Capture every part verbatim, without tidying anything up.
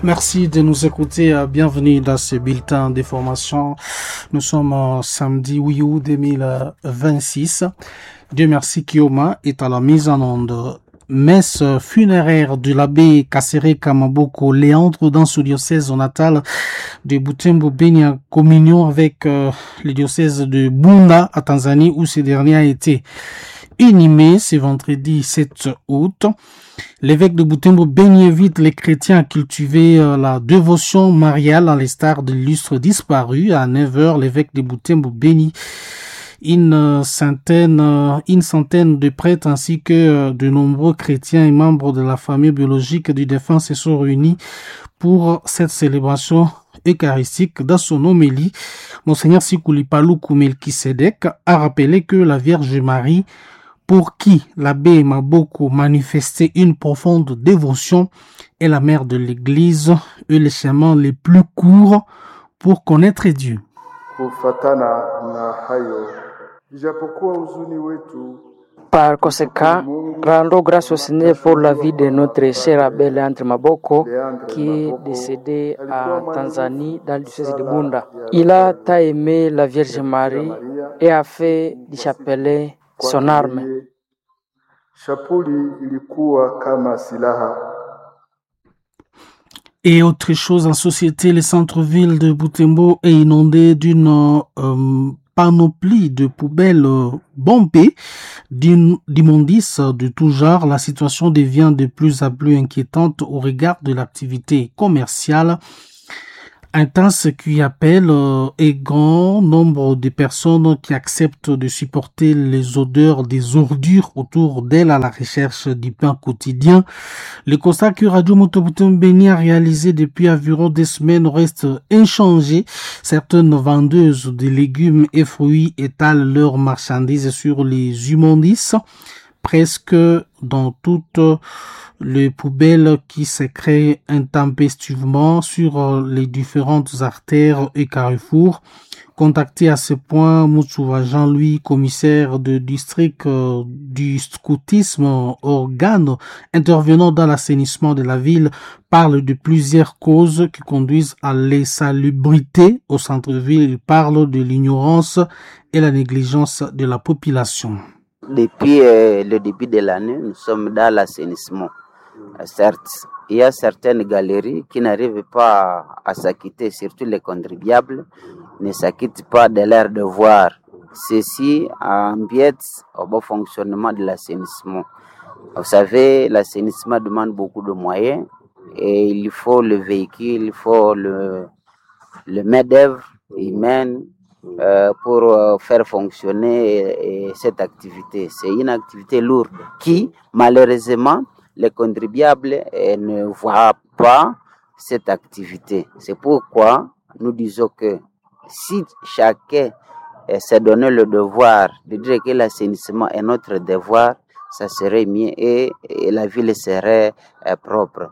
Merci de nous écouter. Bienvenue dans ce bulletin d'information. Nous sommes samedi huit août deux mille vingt-six. Dieu merci Kioma est à la mise en onde. Messe funéraire de l'abbé Kassere Kamaboko Léandre dans ce diocèse natal de Butembo Beni en communion avec euh, le diocèse de Bunda à Tanzanie où ce dernier a été inhumé ce vendredi sept août. L'évêque de Butembo Beni invite les chrétiens à cultiver euh, la dévotion mariale à l'instar de l'illustre disparu. À neuf heures, l'évêque de Butembo Beni Une centaine, une centaine de prêtres ainsi que de nombreux chrétiens et membres de la famille biologique du défunt se sont réunis pour cette célébration eucharistique. Dans son homélie, Monseigneur Sikuli Paluku Melkisedek a rappelé que la Vierge Marie, pour qui l'abbé Maboko manifestait une profonde dévotion, est la mère de l'Église et le chemin le plus court pour connaître Dieu. Par conséquent, rendons grâce au Seigneur pour la vie de notre cher abbé Léandre Maboko, qui est décédé en Tanzanie, dans le diocèse de Bunda. Il a tant aimé la Vierge Marie et a fait du chapelet son arme. Et autre chose en société, le centre-ville de Butembo est inondé d'une euh, panoplie de poubelles euh, bombées, d'immondices de tout genre. La situation devient de plus en plus inquiétante au regard de l'activité commerciale intense qui appelle euh, et grand nombre de personnes qui acceptent de supporter les odeurs des ordures autour d'elles à la recherche du pain quotidien. Le constat que Radio Moto Butembo Beni a réalisé depuis environ des semaines reste inchangé. Certaines vendeuses de légumes et fruits étalent leurs marchandises sur les immondices, presque dans toutes les poubelles qui se créent intempestivement sur les différentes artères et carrefours. Contacté à ce point, Moutouva Jean-Louis, commissaire de district euh, du scoutisme organe intervenant dans l'assainissement de la ville, parle de plusieurs causes qui conduisent à l'insalubrité au centre-ville. Il parle de l'ignorance et la négligence de la population. Depuis euh, le début de l'année, nous sommes dans l'assainissement. Certes, il y a certaines galeries qui n'arrivent pas à s'acquitter, surtout les contribuables ne s'acquittent pas de leur devoir. Ceci empiète au bon fonctionnement de l'assainissement. Vous savez, l'assainissement demande beaucoup de moyens et il faut le véhicule, il faut le, le main-d'œuvre humaine euh, pour euh, faire fonctionner et, et cette activité. C'est une activité lourde qui, malheureusement, les contribuables eh, ne voient pas cette activité. C'est pourquoi nous disons que si chacun eh, s'est donné le devoir de dire que l'assainissement est notre devoir, ça serait mieux et, et la ville serait eh, propre.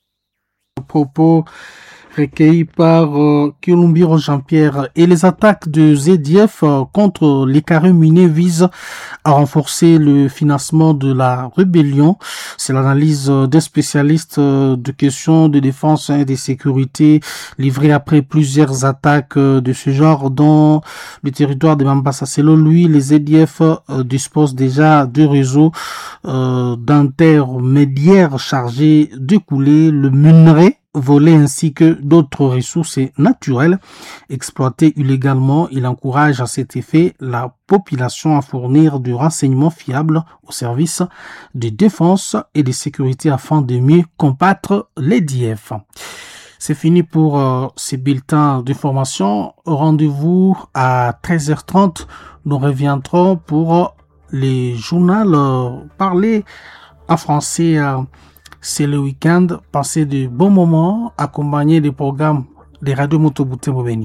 Propos recueilli par euh, Kilumbiro Jean-Pierre. Et les attaques de Z D F euh, contre les carrés miniers visent à renforcer le financement de la rébellion. C'est l'analyse euh, des spécialistes euh, de questions de défense et de sécurité livrée après plusieurs attaques euh, de ce genre dans le territoire de Mambasa. Selon lui, les Z D F euh, disposent déjà de réseaux euh, d'intermédiaires chargés de couler le minerai volés ainsi que d'autres ressources naturelles exploitées illégalement. Il encourage à cet effet la population à fournir du renseignement fiable au service de défense et de sécurité afin de mieux combattre les D F. C'est fini pour euh, ces bulletins d'information. Rendez-vous à treize heures trente. Nous reviendrons pour les journaux euh, parlés en français. Euh, C'est le week-end. Passez de bons moments accompagnés des programmes de Radio Moto Butembo Beni.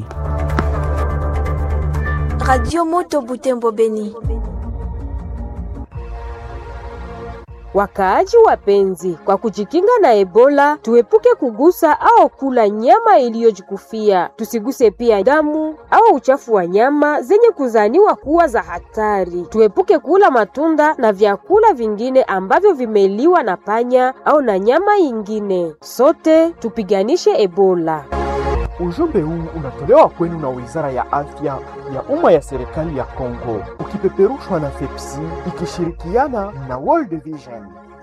Radio Moto Butembo Beni. Wakaaji wapenzi, kwa kujikinga na Ebola, tuepuke kugusa au kula nyama iliyojikufia. Tusiguse pia damu au uchafu wa nyama zenye kuzaniwa kuwa za hatari. Tuepuke kula matunda na vyakula vingine ambavyo vimeliwa na panya au na nyama ingine. Sote tupiganishe Ebola. Ujumbe huu unatolewa kwenu na Wizara ya Afya ya Umma ya Serikali ya Kongo, ukipeperushwa na FEPSI ikishirikiana na World Vision.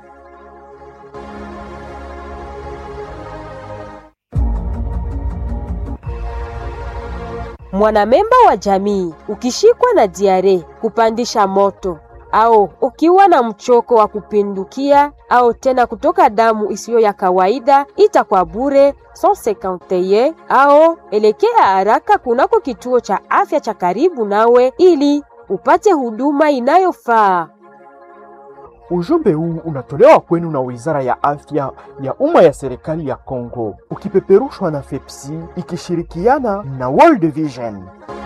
Mwanamemba wa jamii, ukishikwa na diare, kupandisha moto au ukiwa na mchoko wa kupindukia au tena kutoka damu isiyo ya kawaida, ita kwa bure mia cinquante au elekea haraka kunako kituo cha afya cha karibu nawe ili upate huduma inayofaa. Ujumbe huu unatolewa kwenu na Wizara ya Afya ya Umma ya Serikali ya Kongo, ukipeperushwa na FEPSI ikishirikiana na World Vision.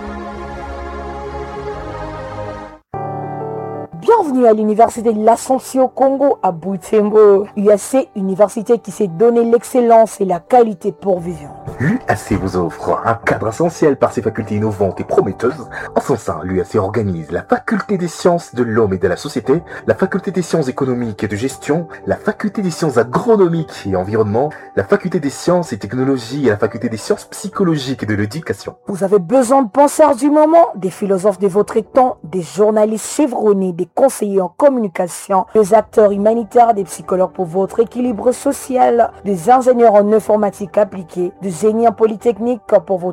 Bienvenue à l'Université de l'Ascension au Congo à Butembo. U A C, université qui s'est donné l'excellence et la qualité pour vivre. L'U A C vous offre un cadre essentiel par ses facultés innovantes et prometteuses. En son sein, l'U A C organise la faculté des sciences de l'homme et de la société, la faculté des sciences économiques et de gestion, la faculté des sciences agronomiques et environnement, la faculté des sciences et technologies et la faculté des sciences psychologiques et de l'éducation. Vous avez besoin de penseurs du moment, des philosophes de votre temps, des journalistes chevronnés, des conseillers en communication, des acteurs humanitaires, des psychologues pour votre équilibre social, des ingénieurs en informatique appliquée, des génies en polytechnique pour votre